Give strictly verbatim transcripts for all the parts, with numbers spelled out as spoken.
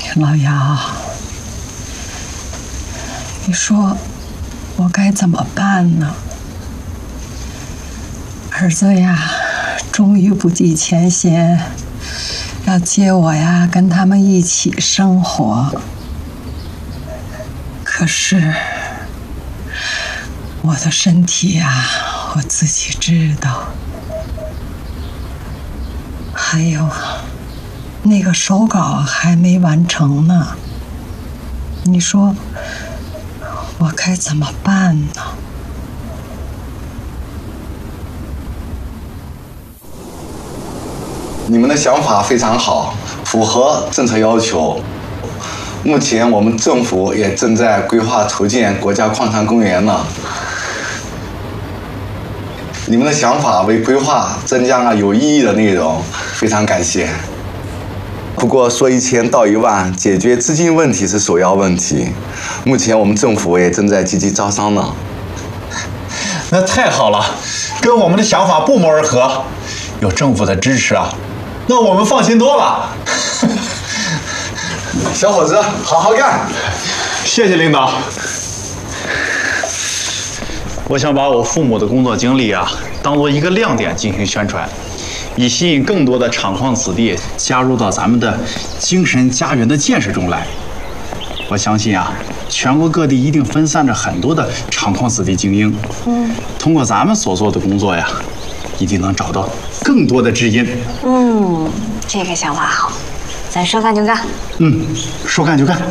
老姚，你说我该怎么办呢？儿子呀，终于不计前嫌，要接我呀，跟他们一起生活。可是我的身体呀，我自己知道。还有，那个手稿还没完成呢。你说我该怎么办呢？ 你们的想法非常好，符合政策要求。目前我们政府也正在规划筹建国家矿产公园呢。你们的想法为规划增加了有意义的内容，非常感谢。不过说一千道一万，解决资金问题是首要问题。目前我们政府也正在积极招商呢。 那太好了，跟我们的想法不谋而合。有政府的支持啊，那我们放心多了。 小伙子，好好干！ 谢谢领导。我想把我父母的工作经历啊，当做一个亮点进行宣传，以吸引更多的厂矿子弟加入到咱们的精神家园的建设中来。我相信啊，全国各地一定分散着很多的厂矿子弟精英。嗯，通过咱们所做的工作呀，一定能找到更多的知音。 嗯，这个想法好，咱说干就干。 嗯，说干就干。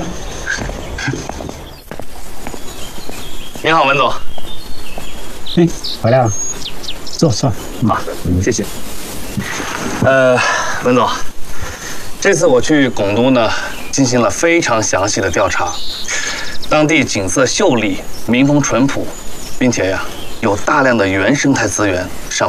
您好，文总。 哎，回来了，坐坐。 好，谢谢。呃，文总，这次我去拱东呢，进行了非常详细的调查，当地景色秀丽，民风淳朴，并且呀，有大量的原生态资源。